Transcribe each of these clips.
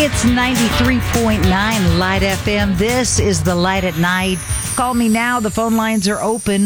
It's 93.9 Light FM. This is the Light at Night. Call me now. The phone lines are open.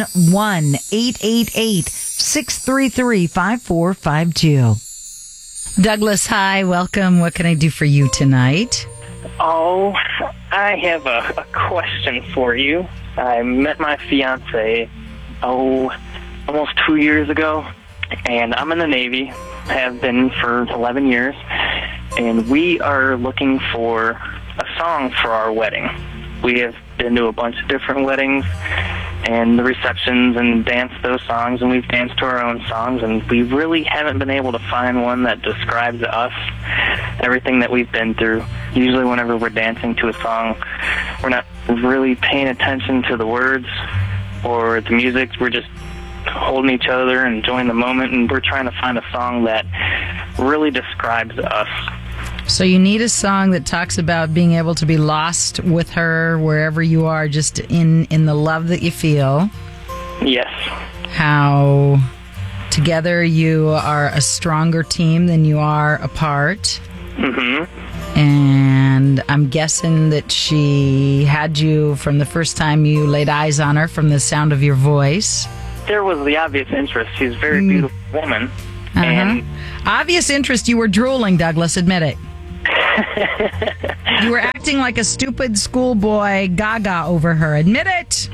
1-888-633-5452. Douglas, hi. Welcome. What can I do for you tonight? Oh, I have a question for you. I met my fiance, almost 2 years ago, and I'm in the Navy. Have been for 11 years, and we are looking for a song for our wedding. We have been to a bunch of different weddings and the receptions and danced those songs, and we've danced to our own songs, and we really haven't been able to find one that describes us, everything that we've been through. Usually whenever we're dancing to a song, we're not really paying attention to the words or the music. We're just holding each other and enjoying the moment, and we're trying to find a song that really describes us. So you need a song that talks about being able to be lost with her wherever you are, just in the love that you feel. Yes. How together you are a stronger team than you are apart. Mm-hmm. And I'm guessing that she had you from the first time you laid eyes on her, from the sound of your voice. There was the obvious interest. She's a very beautiful woman. And obvious interest. You were drooling, Douglas. Admit it. You were acting like a stupid schoolboy gaga over her. Admit it.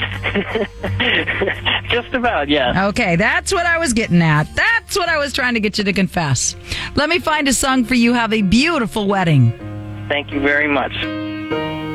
Just about, yeah. Okay, that's what I was getting at. That's what I was trying to get you to confess. Let me find a song for you. Have a beautiful wedding. Thank you very much.